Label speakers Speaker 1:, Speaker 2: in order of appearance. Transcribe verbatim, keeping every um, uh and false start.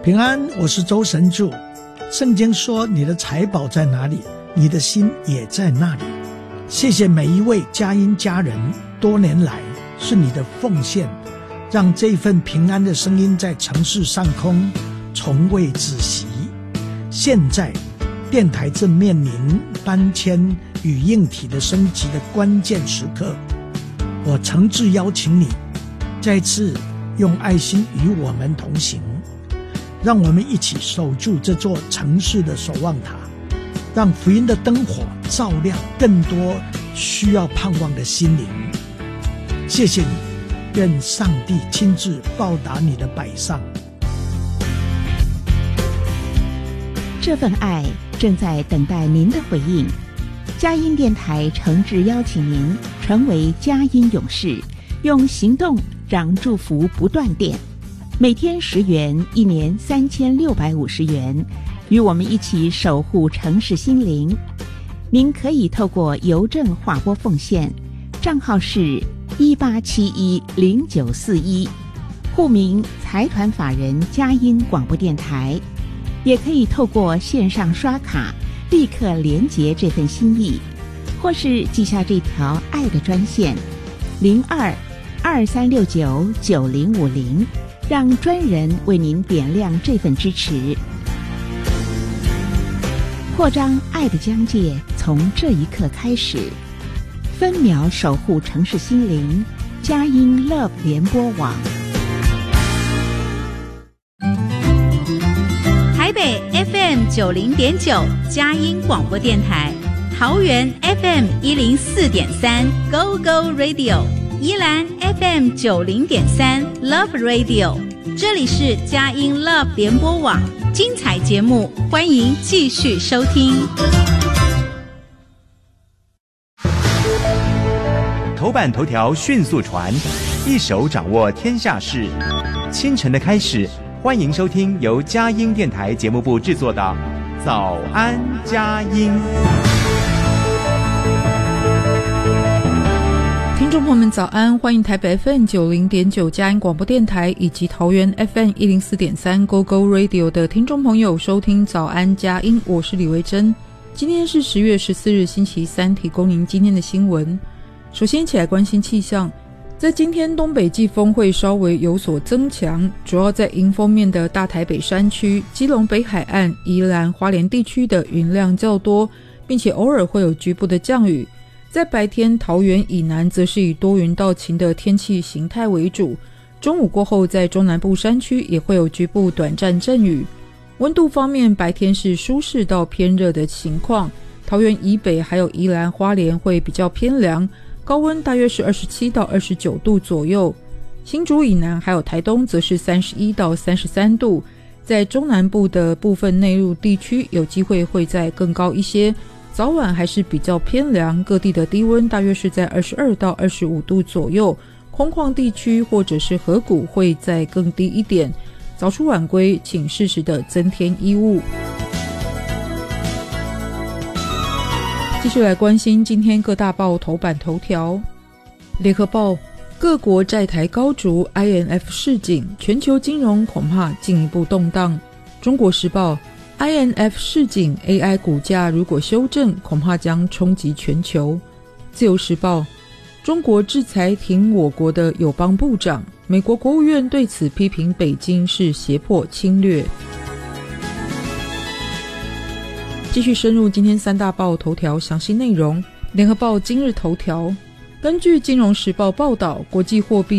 Speaker 1: 平安，我是周神助。圣经说，你的财宝在哪里，你的心也在那里。谢谢每一位佳音家人，多年来是你的奉献，让这份平安的声音在城市上空从未止息。现在电台正面临搬迁与硬体的升级的关键时刻，我诚挚邀请你再次用爱心与我们同行，让我们一起守住这座城市的守望塔，让福音的灯火照亮更多需要盼望的心灵。谢谢你，愿上帝亲自报答你的摆上。
Speaker 2: 这份爱正在等待您的回应。佳音电台诚挚邀请您成为佳音勇士，用行动让祝福不断电。每天十元，一年三千六百五十元，与我们一起守护城市心灵。您可以透过邮政划拨奉献，账号是一八七一零九四一，户名财团法人佳音广播电台。也可以透过线上刷卡立刻连结这份心意，或是记下这条爱的专线零二二三六九九零五零，让专人为您点亮这份支持。扩张爱的疆界从这一刻开始，分秒守护城市心灵，佳音 Love 联播网。
Speaker 3: 台北 F M 九零点九佳音广播电台，桃园 F M 一零四点三 Go Go Radio， 宜兰 F M 九零点三 Love Radio， 这里是佳音 Love 联播网，精彩节目，欢迎继续收听。
Speaker 4: 头版头条迅速传，一手掌握天下事。清晨的开始，欢迎收听由佳音电台节目部制作的《早安佳音》。
Speaker 5: 听众朋友们早安，欢迎台北 F M 九零点九佳音广播电台以及桃园 F M 一零四点三 Go Go Radio 的听众朋友收听早安佳音，我是李维珍。今天是十月十四日星期三，提供您今天的新闻。首先一起来关心气象。在今天东北季风会稍微有所增强，主要在迎风面的大台北山区、基隆北海岸、宜兰花莲地区的云量较多，并且偶尔会有局部的降雨。在白天桃园以南则是以多云到晴的天气形态为主，中午过后在中南部山区也会有局部短暂阵雨。温度方面，白天是舒适到偏热的情况，桃园以北还有宜兰花莲会比较偏凉，高温大约是二十七到二十九度左右，新竹以南还有台东则是三十一到三十三度，在中南部的部分内陆地区有机会会再更高一些，早晚还是比较偏凉，各地的低温大约是在二十二到二十五度左右，空旷地区或者是河谷会再更低一点，早出晚归请适时的增添衣物。继续来关心今天各大报头版头条。联合报，各国债台高筑 I M F 示警，全球金融恐怕进一步动荡。中国时报， I M F 示警 A I 股价如果修正，恐怕将冲击全球。自由时报，中国制裁挺我国的友邦部长，美国国务院对此批评北京是胁迫侵略。继续深入今天三大报头条详细内容。联合报今日头条，根据金融时报报道，国际货币